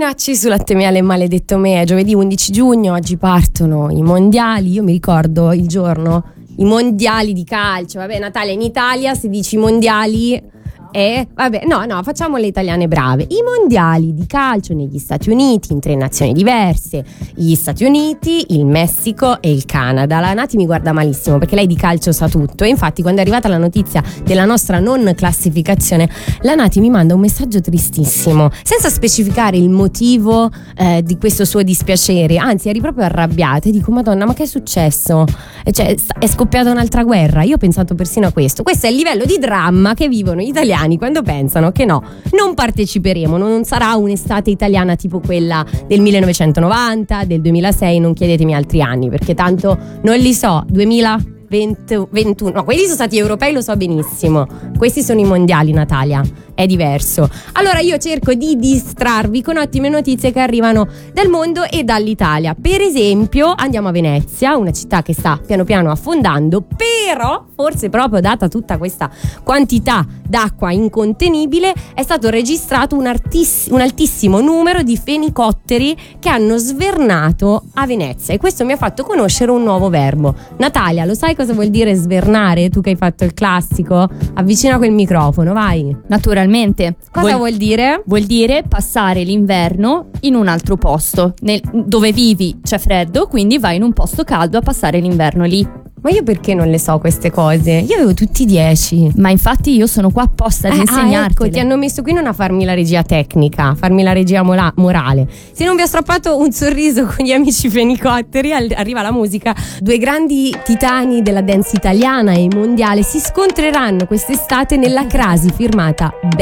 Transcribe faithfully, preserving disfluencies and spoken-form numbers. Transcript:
Tonacci su Latte Miele e Maledetto Me. È giovedì undici giugno, oggi partono i mondiali. Io mi ricordo il giorno, i mondiali di calcio. Vabbè, Natale in Italia, se dici mondiali... E vabbè, no, no, facciamo le italiane brave. I mondiali di calcio negli Stati Uniti, in tre nazioni diverse: gli Stati Uniti, il Messico e il Canada. La Nati mi guarda malissimo perché lei di calcio sa tutto, e infatti quando è arrivata la notizia della nostra non classificazione, la Nati mi manda un messaggio tristissimo, senza specificare il motivo eh, di questo suo dispiacere. Anzi, eri proprio arrabbiata e dico: Madonna, ma che è successo? E cioè, è scoppiata un'altra guerra? Io ho pensato persino a questo. Questo è il livello di dramma che vivono gli italiani quando pensano che no, non parteciperemo, non sarà un'estate italiana tipo quella del millenovecentonovanta, del duemilasei, non chiedetemi altri anni perché tanto non li so. duemilaventuno, no, quelli sono stati europei, lo so benissimo, questi sono i mondiali, Natalia, è diverso. Allora io cerco di distrarvi con ottime notizie che arrivano dal mondo e dall'Italia. Per esempio andiamo a Venezia, una città che sta piano piano affondando, però forse proprio data tutta questa quantità d'acqua incontenibile è stato registrato un, artiss- un altissimo numero di fenicotteri che hanno svernato a Venezia, e questo mi ha fatto conoscere un nuovo verbo. Natalia, lo sai cosa vuol dire svernare? Tu che hai fatto il classico, avvicina quel microfono, vai. Naturalmente. Cosa vuol, vuol dire? Vuol dire passare l'inverno in un altro posto. Nel, dove vivi c'è freddo, quindi vai in un posto caldo a passare l'inverno lì. Ma io perché non le so queste cose? Io avevo tutti dieci. Ma infatti io sono qua apposta ad eh, insegnartele. Ah, ecco, ti hanno messo qui non a farmi la regia tecnica, a farmi la regia mola- morale. Se non vi ho strappato un sorriso con gli amici fenicotteri, arriva la musica. Due grandi titani della dance italiana e mondiale si scontreranno quest'estate nella crasi firmata